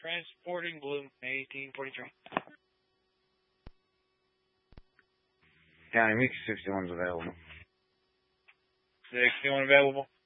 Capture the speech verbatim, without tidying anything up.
Transporting Bloom, eighteen forty-three. County, Meek sixty-one's available. sixty-one available.